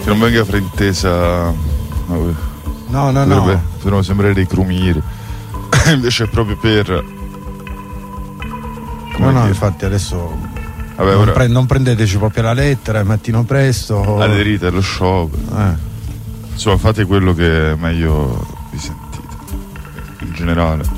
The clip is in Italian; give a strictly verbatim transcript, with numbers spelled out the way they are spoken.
che non venga fraintesa. No, no, no. Dovrebbe, no. Però sembrare dei crumiri. Invece è proprio per. No, no, infatti adesso. Vabbè, non, ora... pre- non prendeteci proprio la lettera, il mattino presto. Aderite allo sciopero. Eh. Insomma, fate quello che meglio vi sentite. In generale.